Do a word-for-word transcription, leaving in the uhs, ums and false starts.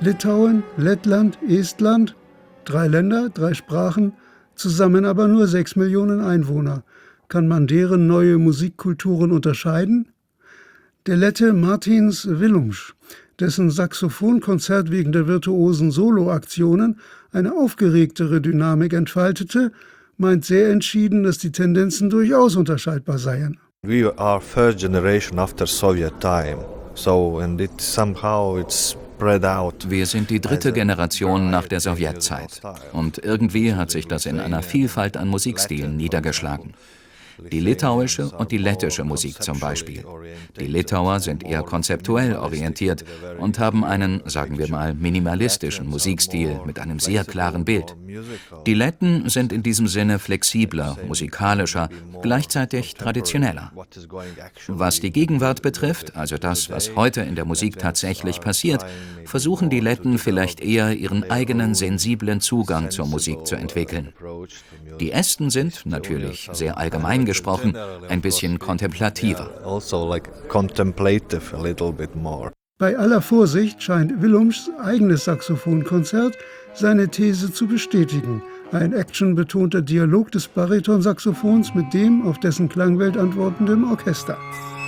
Litauen, Lettland, Estland, drei Länder, drei Sprachen, zusammen aber nur sechs Millionen Einwohner. Kann man deren neue Musikkulturen unterscheiden? Der Lette Martins Willumsch, dessen Saxophonkonzert wegen der virtuosen Soloaktionen eine aufgeregtere Dynamik entfaltete, meint sehr entschieden, dass die Tendenzen durchaus unterscheidbar seien. We are third generation after Soviet time, so and it somehow it's spread out. Wir sind die dritte Generation nach der Sowjetzeit und irgendwie hat sich das in einer Vielfalt an Musikstilen niedergeschlagen. Die litauische und die lettische Musik zum Beispiel. Die Litauer sind eher konzeptuell orientiert und haben einen, sagen wir mal, minimalistischen Musikstil mit einem sehr klaren Bild. Die Letten sind in diesem Sinne flexibler, musikalischer, gleichzeitig traditioneller. Was die Gegenwart betrifft, also das, was heute in der Musik tatsächlich passiert, versuchen die Letten vielleicht eher ihren eigenen sensiblen Zugang zur Musik zu entwickeln. Die Esten sind, natürlich sehr allgemein gesprochen, ein bisschen kontemplativer. Bei aller Vorsicht scheint Willumschs eigenes Saxophonkonzert seine These zu bestätigen. Ein actionbetonter Dialog des Baritonsaxophons mit dem auf dessen Klangwelt antwortenden Orchester.